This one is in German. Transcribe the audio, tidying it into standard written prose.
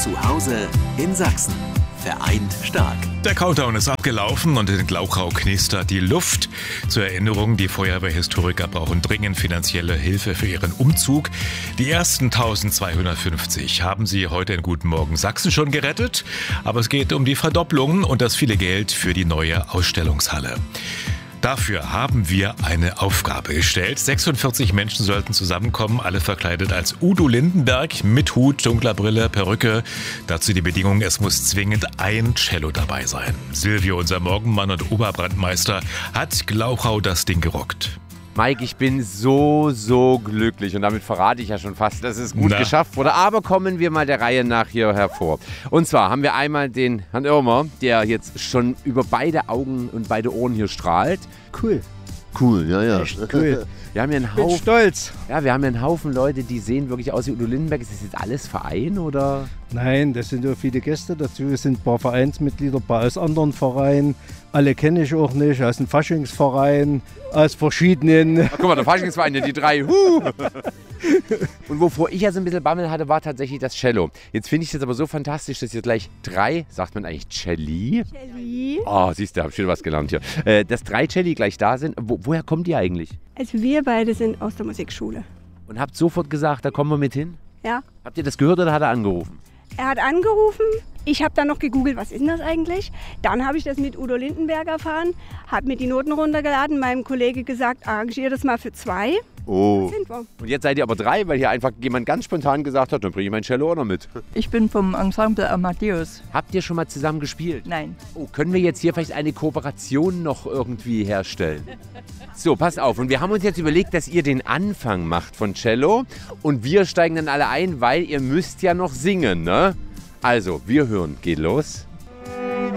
Zu Hause in Sachsen. Vereint stark. Der Countdown ist abgelaufen und in Glauchau knistert die Luft. Zur Erinnerung, die Feuerwehrhistoriker brauchen dringend finanzielle Hilfe für ihren Umzug. Die ersten 1250 haben sie heute in Guten Morgen Sachsen schon gerettet. Aber es geht um die Verdopplung und das viele Geld für die neue Ausstellungshalle. Dafür haben wir eine Aufgabe gestellt. 46 Menschen sollten zusammenkommen, alle verkleidet als Udo Lindenberg mit Hut, dunkler Brille, Perücke. Dazu die Bedingung, es muss zwingend ein Cello dabei sein. Silvio, unser Morgenmann und Oberbrandmeister, hat Glauchau das Ding gerockt. Mike, ich bin so glücklich und damit verrate ich ja schon fast, dass es gut geschafft wurde. Aber kommen wir mal der Reihe nach hier hervor. Und zwar haben wir einmal den Herrn Irmer, der jetzt schon über beide Augen und beide Ohren hier strahlt. Cool, ja. Echt cool. Wir haben hier einen Haufen, stolz. Ja, wir haben hier einen Haufen Leute, die sehen wirklich aus wie Udo Lindenberg. Ist das jetzt alles Verein oder? Nein, das sind ja viele Gäste dazu. Es sind ein paar Vereinsmitglieder, ein paar aus anderen Vereinen. Alle kenne ich auch nicht, aus dem Faschingsverein, aus verschiedenen. Ach, guck mal, der Faschingsverein, die drei. Und wovor ich ja so ein bisschen Bammel hatte, war tatsächlich das Cello. Jetzt finde ich das aber so fantastisch, dass hier gleich drei, sagt man eigentlich Celli? Celli. Oh, siehst du, hab schon was gelernt hier. Dass drei Celli gleich da sind. Woher kommt ihr eigentlich? Also wir beide sind aus der Musikschule. Und habt sofort gesagt, da kommen wir mit hin? Ja. Habt ihr das gehört oder hat er angerufen? Er hat angerufen, ich habe dann noch gegoogelt, was ist denn das eigentlich? Dann habe ich das mit Udo Lindenberg erfahren, habe mir die Noten runtergeladen, meinem Kollege gesagt, arrangiere das mal für 2. Oh. Da sind wir. Und jetzt seid ihr aber 3, weil hier einfach jemand ganz spontan gesagt hat, dann bringe ich mein Cello auch noch mit. Ich bin vom Ensemble Amadeus. Habt ihr schon mal zusammen gespielt? Nein. Oh, können wir jetzt hier vielleicht eine Kooperation noch irgendwie herstellen? So, passt auf. Und wir haben uns jetzt überlegt, dass ihr den Anfang macht von Cello und wir steigen dann alle ein, weil ihr müsst ja noch singen, ne? Also, wir hören. Geht los.